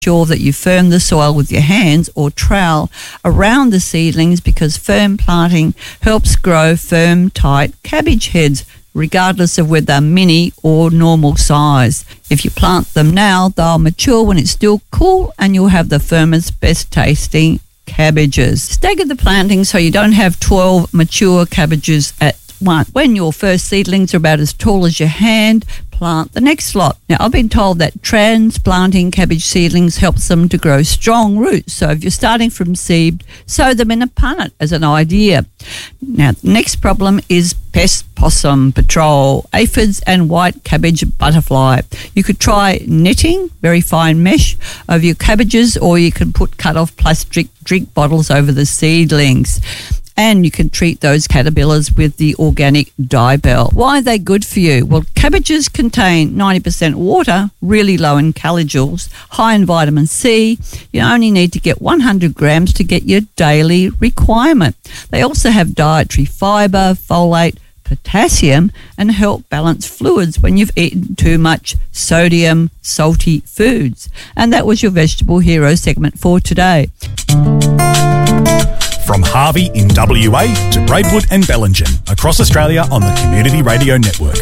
Sure that you firm the soil with your hands or trowel around the seedlings, because firm planting helps grow firm, tight cabbage heads, regardless of whether they're mini or normal size. If you plant them now, they'll mature when it's still cool and you'll have the firmest, best tasting cabbages. Stagger the planting so you don't have 12 mature cabbages at once. When your first seedlings are about as tall as your hand, plant the next lot. Now, I've been told that transplanting cabbage seedlings helps them to grow strong roots. So if you're starting from seed, sow them in a punnet as an idea. Now, the next problem is pest possum patrol, aphids and white cabbage butterfly. You could try netting, very fine mesh, over your cabbages, or you can put cut-off plastic drink bottles over the seedlings. And you can treat those caterpillars with the organic Dibel. Why are they good for you? Well, cabbages contain 90% water, really low in calagels, high in vitamin C. You only need to get 100 grams to get your daily requirement. They also have dietary fibre, folate, potassium, and help balance fluids when you've eaten too much sodium, salty foods. And that was your Vegetable Hero segment for today. From Harvey in WA to Braidwood and Bellingen, across Australia on the Community Radio Network.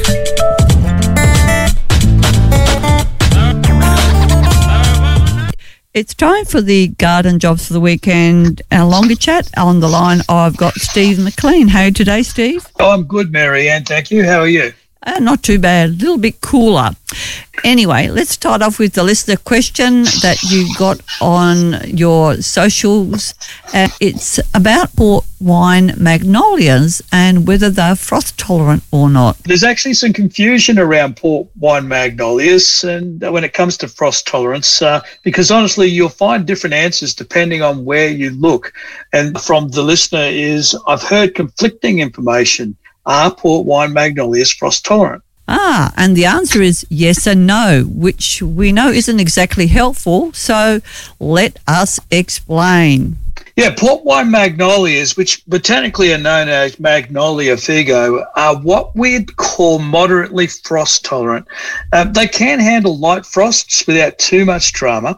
It's time for the garden jobs for the weekend. Our longer chat on the line, I've got Steve McLean. How are you today, Steve? Oh, I'm good, Marianne. Thank you. How are you? Not too bad. A little bit cooler. Anyway, let's start off with the listener question that you got on your socials. It's about port wine magnolias and whether they're frost tolerant or not. There's actually some confusion around port wine magnolias and when it comes to frost tolerance, because honestly, you'll find different answers depending on where you look. And from the listener I've heard conflicting information. Are port wine magnolias frost tolerant? And the answer is yes and no, which we know isn't exactly helpful. So let us explain. Yeah, port wine magnolias, which botanically are known as Magnolia figo, are what we'd call moderately frost tolerant. They can handle light frosts without too much drama.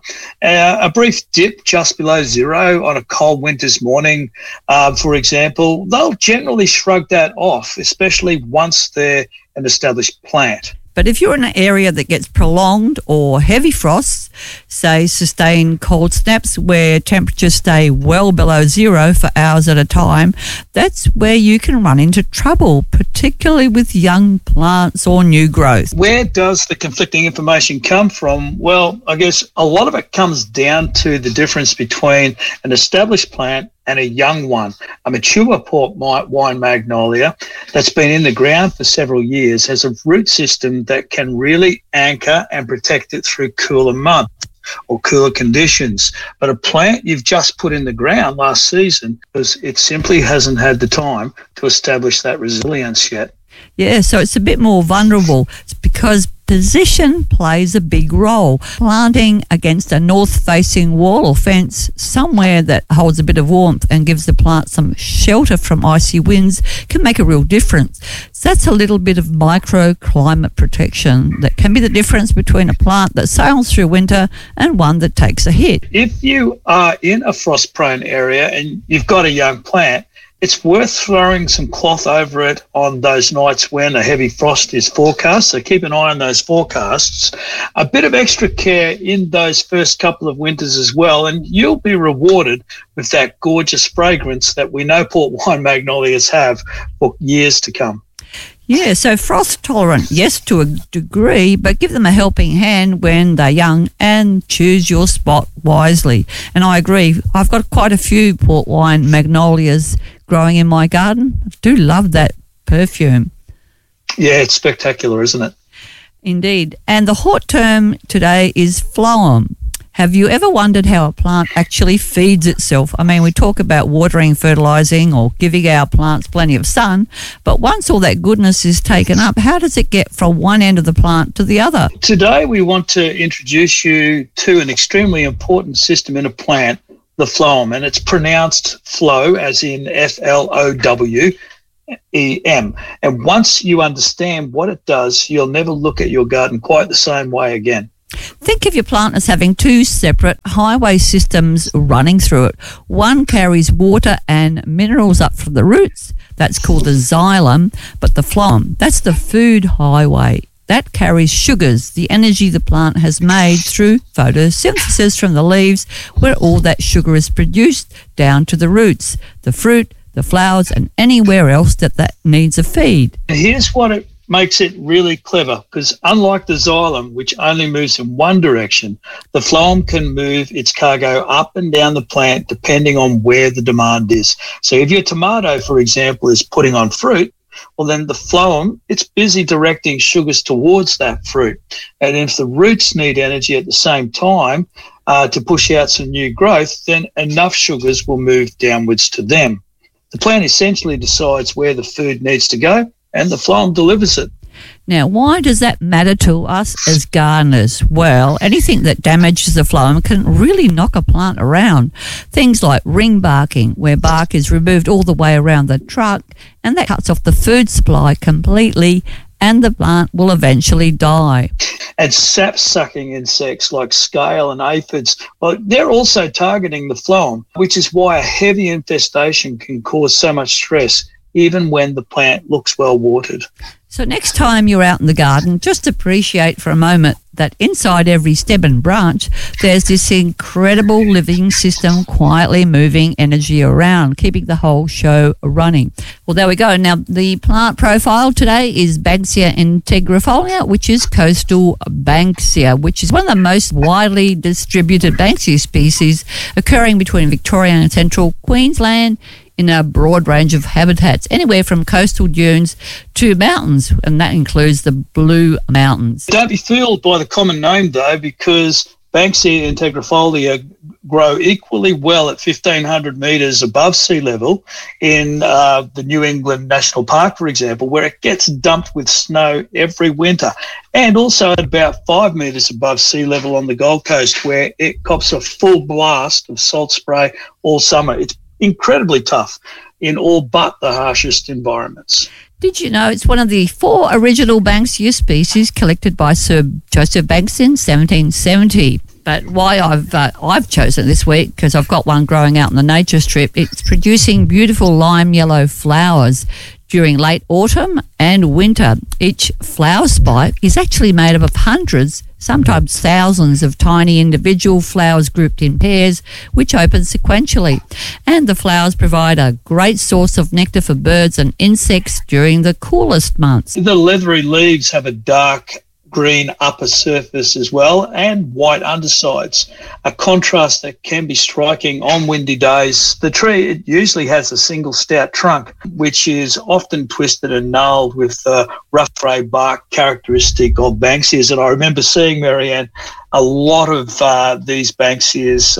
A brief dip just below zero on a cold winter's morning, for example, they'll generally shrug that off, especially once they're an established plant. But if you're in an area that gets prolonged or heavy frosts, say sustained cold snaps where temperatures stay well below zero for hours at a time, that's where you can run into trouble, particularly with young plants or new growth. Where does the conflicting information come from? Well, I guess a lot of it comes down to the difference between an established plant and a young one. A mature port wine magnolia that's been in the ground for several years has a root system that can really anchor and protect it through cooler months or cooler conditions. But a plant you've just put in the ground last season, because it simply hasn't had the time to establish that resilience yet. Yeah, so it's a bit more vulnerable. It's because position plays a big role. Planting against a north-facing wall or fence somewhere that holds a bit of warmth and gives the plant some shelter from icy winds can make a real difference. So that's a little bit of microclimate protection that can be the difference between a plant that sails through winter and one that takes a hit. If you are in a frost-prone area and you've got a young plant, it's worth throwing some cloth over it on those nights when a heavy frost is forecast, so keep an eye on those forecasts. A bit of extra care in those first couple of winters as well, and you'll be rewarded with that gorgeous fragrance that we know port wine magnolias have for years to come. Yeah, so frost tolerant, yes, to a degree, but give them a helping hand when they're young and choose your spot wisely. And I agree, I've got quite a few port wine magnolias growing in my garden. I do love that perfume. Yeah, it's spectacular, isn't it? Indeed. And the hot term today is phloem. Have you ever wondered how a plant actually feeds itself? I mean, we talk about watering, fertilising or giving our plants plenty of sun, but once all that goodness is taken up, how does it get from one end of the plant to the other? Today we want to introduce you to an extremely important system in a plant, the phloem, and it's pronounced flow as in FLOWEM. And once you understand what it does, you'll never look at your garden quite the same way again. Think of your plant as having two separate highway systems running through it. One carries water and minerals up from the roots. That's called the xylem, but the phloem, that's the food highway. That carries sugars, the energy the plant has made through photosynthesis from the leaves, where all that sugar is produced down to the roots, the fruit, the flowers, and anywhere else that needs a feed. Here's what it makes it really clever, because unlike the xylem, which only moves in one direction, the phloem can move its cargo up and down the plant depending on where the demand is. So if your tomato, for example, is putting on fruit, well, then the phloem, it's busy directing sugars towards that fruit. And if the roots need energy at the same time to push out some new growth, then enough sugars will move downwards to them. The plant essentially decides where the food needs to go, and the phloem delivers it. Now, why does that matter to us as gardeners? Well, anything that damages the phloem can really knock a plant around. Things like ring barking, where bark is removed all the way around the trunk, and that cuts off the food supply completely, and the plant will eventually die. And sap-sucking insects like scale and aphids, well, they're also targeting the phloem, which is why a heavy infestation can cause so much stress, even when the plant looks well watered. So next time you're out in the garden, just appreciate for a moment that inside every stem and branch, there's this incredible living system quietly moving energy around, keeping the whole show running. Well, there we go. Now, the plant profile today is Banksia integrifolia, which is coastal Banksia, which is one of the most widely distributed Banksia species occurring between Victoria and central Queensland, in a broad range of habitats, anywhere from coastal dunes to mountains, and that includes the Blue Mountains. Don't be fooled by the common name, though, because Banksia integrifolia grow equally well at 1,500 metres above sea level in the New England National Park, for example, where it gets dumped with snow every winter, and also at about 5 metres above sea level on the Gold Coast, where it cops a full blast of salt spray all summer. It's incredibly tough in all but the harshest environments. Did you know it's one of the 4 original Banksia species collected by Sir Joseph Banks in 1770? But why I've chosen this week, because I've got one growing out on the nature strip. It's producing beautiful lime yellow flowers during late autumn and winter. Each flower spike is actually made up of hundreds, sometimes thousands of tiny individual flowers grouped in pairs, which open sequentially. And the flowers provide a great source of nectar for birds and insects during the coolest months. The leathery leaves have a dark green upper surface as well, and white undersides, a contrast that can be striking on windy days. The tree, it usually has a single stout trunk, which is often twisted and gnarled with the rough grey bark characteristic of Banksias. And I remember seeing, Marianne, a lot of these Banksias,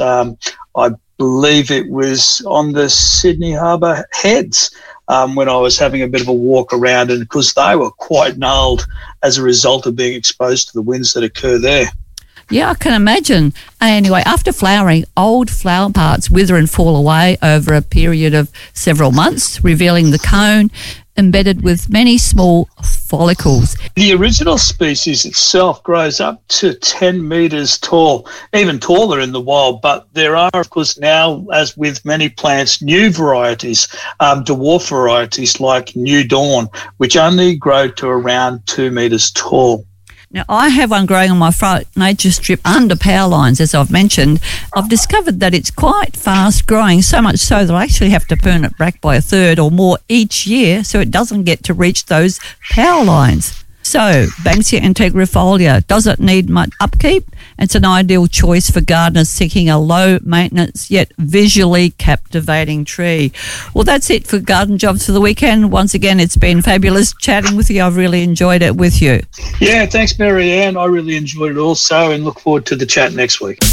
I believe it was on the Sydney Harbour Heads, when I was having a bit of a walk around, and because they were quite gnarled as a result of being exposed to the winds that occur there. Yeah, I can imagine. Anyway, after flowering, old flower parts wither and fall away over a period of several months, revealing the cone embedded with many small follicles. The original species itself grows up to 10 metres tall, even taller in the wild, but there are, of course, now, as with many plants, new varieties, dwarf varieties like New Dawn, which only grow to around 2 metres tall. Now, I have one growing on my front nature strip under power lines, as I've mentioned. I've discovered that it's quite fast growing, so much so that I actually have to prune it back by a third or more each year so it doesn't get to reach those power lines. So, Banksia integrifolia, does it need much upkeep? It's an ideal choice for gardeners seeking a low-maintenance yet visually captivating tree. Well, that's it for Garden Jobs for the weekend. Once again, it's been fabulous chatting with you. I've really enjoyed it with you. Yeah, thanks, Marianne. I really enjoyed it also, and look forward to the chat next week.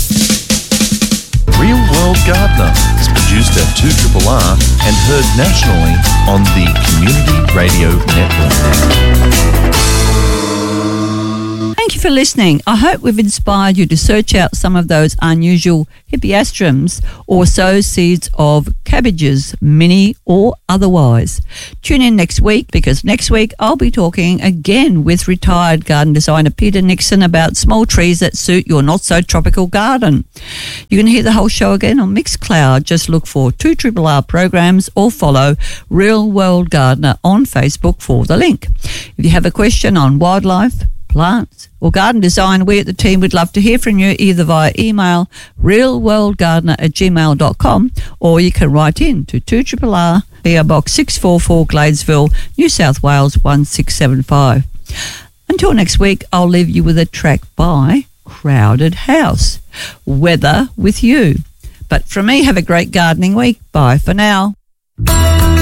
Real World Gardener is produced at 2RRR and heard nationally on the Community Radio Network. Thank you for for listening. I hope we've inspired you to search out some of those unusual hippeastrums or sow seeds of cabbages, mini or otherwise. Tune in next week, because next week I'll be talking again with retired garden designer Peter Nixon about small trees that suit your not-so-tropical garden. You can hear the whole show again on Mixcloud. Just look for 2RRR programs or follow Real World Gardener on Facebook for the link. If you have a question on wildlife, plants or garden design, we at the team would love to hear from you either via email realworldgardener@gmail.com, or you can write in to 2RRR, PO Box 644 Gladesville, New South Wales 1675. Until next week, I'll leave you with a track by Crowded House, Weather with You. But from me, have a great gardening week. Bye for now.